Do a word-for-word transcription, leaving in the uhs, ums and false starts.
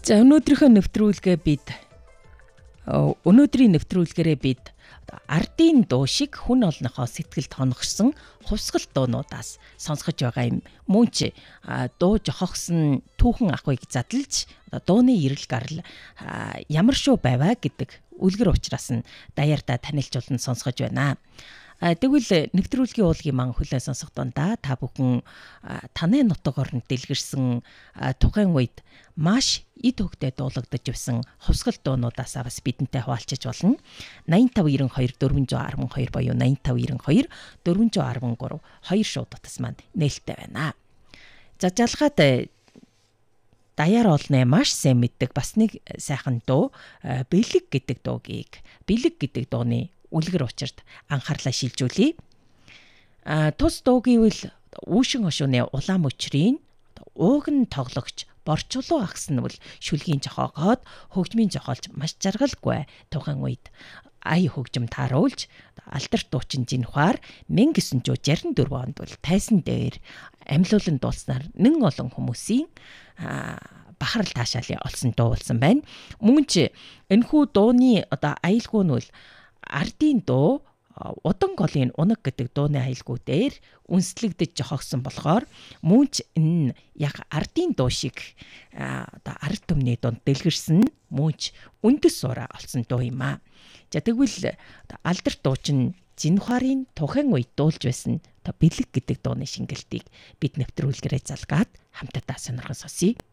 За өнөөдрийнхөө нэвтрүүлгээ бид өнөөдрийн нэвтрүүлгээрээ бид ардын дуу шиг хүн олнохоо сэтгэлд хоногсон хувьсгал дуунуудаас сонсгож байгаа юм. Мөн ч дуу жохогсон түүхэн ахыг задлж дууны эрэл гарал ямар шүү байваа гэдэг үлгэр ухраас нь даяарда танилцуулан сонсгож байна. Тэгвэл нэвтрүүлгийн уулгийн маань хүлээн сонсох дундаа та бүхэн таны нутаг оронд дэлгэрсэн тухайн үед маш эд хөвгтэй дуулагдаж байсан хувьсгал дуунуудаас бас бидэнтэй хуваалцаж болно. найман тав найман хоёр дөрвөн арван хоёр боёо найман тав найман хоёр дөрвөн арван гурав хоёр шууд утас маань нээлттэй байна. За жалгаад даяар олны маш сайн мэддэг бас нэг сайхан дуу бэлэг гэдэг дуугийг бэлэг гэдэг дууны үлгэр учирт анхаарлаа шилжүүлье. А тус дуугийвэл үүшин хошууны улаан мөчрийн ууган тоглогч борчлуу агс нь бол шүлгийн жохоогоод хөгжмийн жохоолж маш жаргалгүй тухайн үед ая хөгжим тааруулж алдарт дуучин Жинхвар мянга гэсэн жирэмдэрв онд бол тайсан дээр амьлуулан дуулснаар нэн олон хүмүүсийн бахарл таашаалын олсон дуу болсон байна. Мөн ч энэхүү дууны одоо аюулгүй нь бол ардын дуу удан голын унаг гэдэг дууны аюулгүй дээр үнслэгдэж жохогсон болохоор мөн ч энэ яг ардын дуу шиг одоо ард түмний дунд дэлгэрсэн мөн ч үндэс суура олсон дуу юм аа. За тэгвэл алдарт дуучин Жинхварын тухайн үед дуулж байсан одоо бэлэг гэдэг дууны шингэлтийг бид нэвтрүүлгээрээ залгаад хамтдаа сонирхон сонсъё.